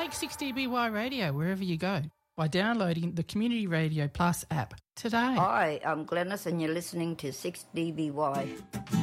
Take 6DBY Radio wherever you go by downloading the Community Radio Plus app today. Hi, I'm Glenys and you're listening to 6DBY.